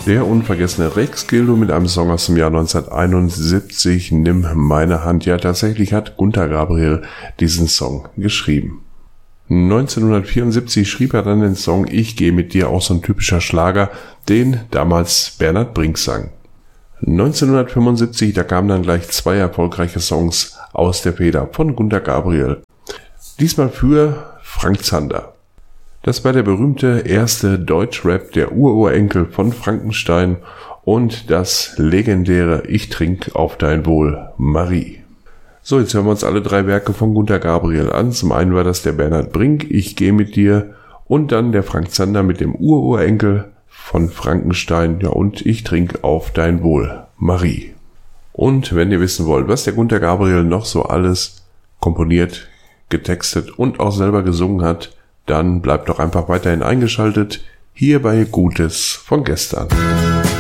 Der unvergessene Rex Gildo mit einem Song aus dem Jahr 1971, Nimm meine Hand. Ja, tatsächlich hat Gunter Gabriel diesen Song geschrieben. 1974 schrieb er dann den Song Ich gehe mit dir, auch so ein typischer Schlager, den damals Bernhard Brink sang. 1975, da kamen dann gleich 2 erfolgreiche Songs aus der Feder von Gunter Gabriel. Diesmal für Frank Zander. Das war der berühmte erste Deutschrap, der Ururenkel von Frankenstein und das legendäre Ich trink auf dein Wohl, Marie. So, jetzt hören wir uns alle 3 Werke von Gunter Gabriel an. Zum einen war das der Bernhard Brink, Ich gehe mit dir, und dann der Frank Zander mit dem Ururenkel von Frankenstein, ja, und Ich trink auf dein Wohl, Marie. Und wenn ihr wissen wollt, was der Gunter Gabriel noch so alles komponiert, getextet und auch selber gesungen hat, dann bleibt doch einfach weiterhin eingeschaltet hier bei Gutes von gestern.